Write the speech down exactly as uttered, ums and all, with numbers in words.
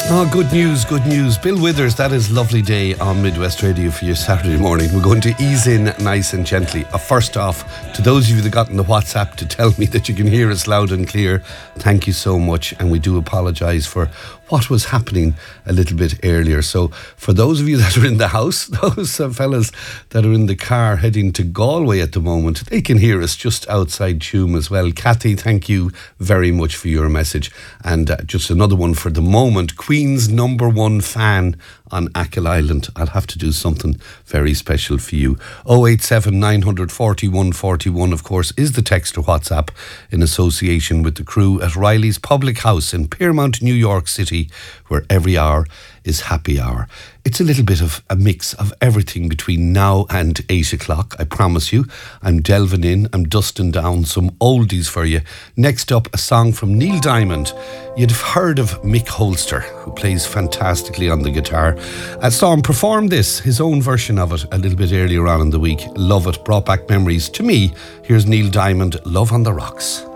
Oh, good news, good news. Bill Withers, that is lovely day on Midwest Radio for your Saturday morning. We're going to ease in nice and gently. Uh, first off, to those of you that got in the WhatsApp to tell me that you can hear us loud and clear, thank you so much. And we do apologise for what was happening a little bit earlier. So for those of you that are in the house, those uh, fellas that are in the car heading to Galway at the moment, they can hear us just outside Tuam as well. Kathy, thank you very much for your message. And uh, just another one for the moment, Queen's number one fan on Achill Island. I'll have to do something very special for you. oh eight seven, nine four one, four one, of course, is the text or WhatsApp in association with the crew at Riley's Public House in Piermont, New York City, where every hour is happy hour. It's a little bit of a mix of everything between now and eight o'clock, I promise you. I'm delving in, I'm dusting down some oldies for you. Next up, a song from Neil Diamond. You'd have heard of Mick Holster, who plays fantastically on the guitar. I saw him perform this, his own version of it, a little bit earlier on in the week. Love it, brought back memories to me. Here's Neil Diamond, Love on the Rocks.